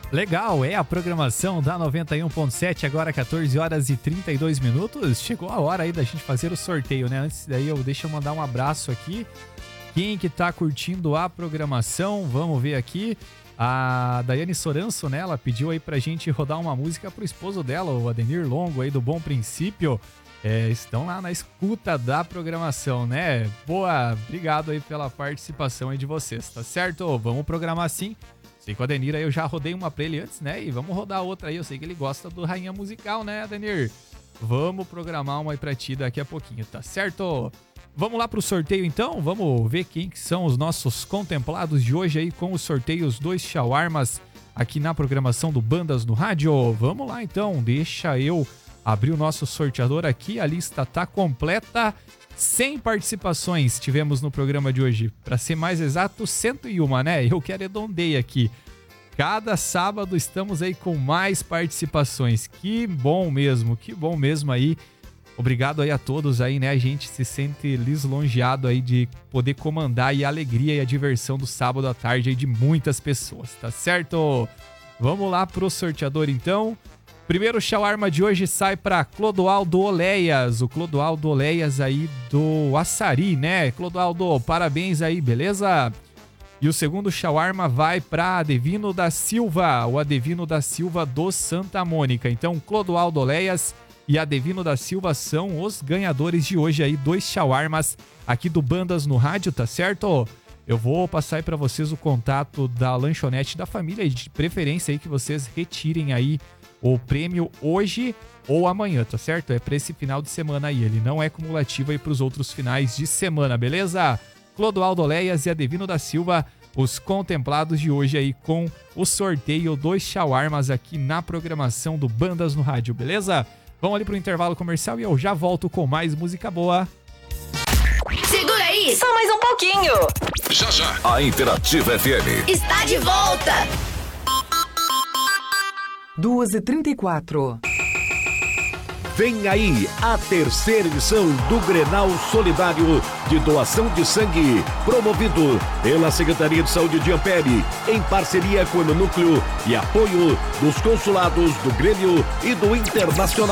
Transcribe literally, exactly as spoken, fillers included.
Legal, é a programação da noventa e um ponto sete, agora quatorze horas e trinta e dois minutos. Chegou a hora aí da gente fazer o sorteio, né? Antes daí, eu deixa eu mandar um abraço aqui. Quem que tá curtindo a programação, vamos ver aqui. A Daiane Soranço, né? Ela pediu aí pra gente rodar uma música pro esposo dela, o Adenir Longo aí do Bom Princípio. É, estão lá na escuta da programação, né? Boa, obrigado aí pela participação aí de vocês, tá certo? Vamos programar sim. Sei que o Adenir aí eu já rodei uma pra ele antes, né? E vamos rodar outra aí. Eu sei que ele gosta do Rainha Musical, né, Adenir? Vamos programar uma aí pra ti daqui a pouquinho, tá certo? Vamos lá pro sorteio então? Vamos ver quem que são os nossos contemplados de hoje aí com os sorteios dois shawarmas aqui na programação do Bandas no Rádio. Vamos lá então, deixa eu abrir o nosso sorteador aqui. A lista tá completa. cem participações tivemos no programa de hoje. Para ser mais exato, cento e um, né? Eu que arredondei aqui. Cada sábado estamos aí com mais participações. Que bom mesmo, que bom mesmo aí. Obrigado aí a todos aí, né? A gente se sente lisonjeado aí de poder comandar aí a alegria e a diversão do sábado à tarde aí de muitas pessoas, tá certo? Vamos lá pro sorteador então. Primeiro shawarma de hoje sai para Clodoaldo Oleias, o Clodoaldo Oleias aí do Açari, né? Clodoaldo, parabéns aí, beleza? E o segundo shawarma vai para Adevino da Silva, o Adevino da Silva do Santa Mônica. Então, Clodoaldo Oleias e Adevino da Silva são os ganhadores de hoje aí, dois shawarmas aqui do Bandas no Rádio, tá certo? Eu vou passar aí para vocês o contato da lanchonete da família, de preferência aí que vocês retirem aí o prêmio hoje ou amanhã, tá certo? É para esse final de semana aí, ele não é cumulativo aí para os outros finais de semana, beleza? Clodoaldo Oleias e Adevino da Silva, os contemplados de hoje aí com o sorteio dois shawarmas aqui na programação do Bandas no Rádio, beleza? Vamos ali pro intervalo comercial e eu já volto com mais música boa. Segura aí, só mais um pouquinho. Já já, a Interativa F M está de volta. duas e trinta e quatro. Vem aí a terceira edição do Grenal Solidário de doação de sangue, promovido pela Secretaria de Saúde de Ampere, em parceria com o Núcleo e apoio dos consulados do Grêmio e do Internacional.